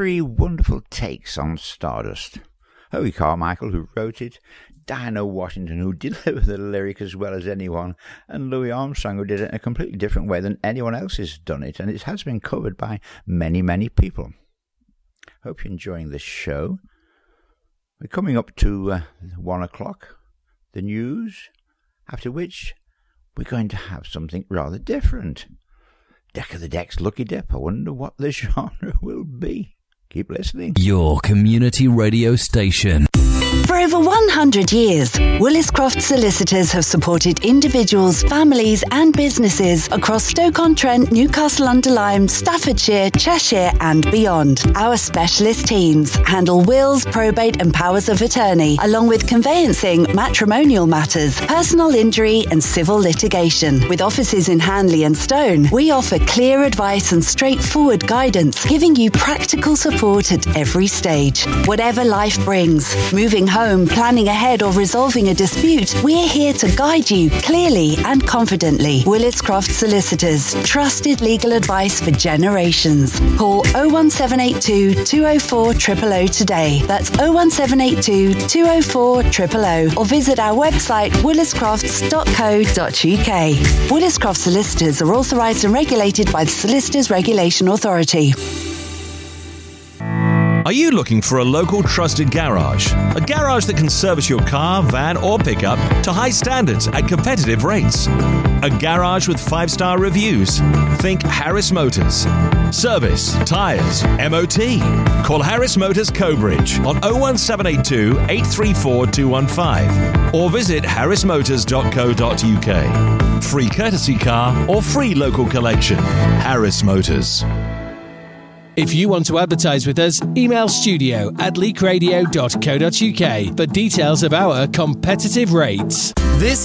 three wonderful takes on Stardust. Howie Carmichael, who wrote it, Diana Washington, who delivered the lyric as well as anyone, and Louis Armstrong, who did it in a completely different way than anyone else has done it, and it has been covered by many, many people. Hope you're enjoying this show. We're coming up to 1 o'clock, the news, after which we're going to have something rather different. Deck of the Decks, Lucky Dip. I wonder what the genre will be. Keep listening. Your community radio station. For over 100 years, Willis Croft Solicitors have supported individuals, families and businesses across Stoke-on-Trent, Newcastle-under-Lyme, Staffordshire, Cheshire and beyond. Our specialist teams handle wills, probate and powers of attorney, along with conveyancing, matrimonial matters, personal injury and civil litigation. With offices in Hanley and Stone, we offer clear advice and straightforward guidance, giving you practical support at every stage. Whatever life brings, moving home, planning ahead or resolving a dispute, we're here to guide you clearly and confidently. Willis Croft Solicitors, trusted legal advice for generations. Call 01782 204 000 today. That's 01782 204 000 or visit our website williscrofts.co.uk. Willis Croft Solicitors are authorised and regulated by the Solicitors Regulation Authority. Are you looking for a local trusted garage? A garage that can service your car, van or pickup to high standards at competitive rates. A garage with 5-star reviews. Think Harris Motors. Service, tyres, MOT. Call Harris Motors Cobridge on 01782 834 215 or visit harrismotors.co.uk. Free courtesy car or free local collection. Harris Motors. If you want to advertise with us, email studio@leakradio.co.uk for details of our competitive rates. This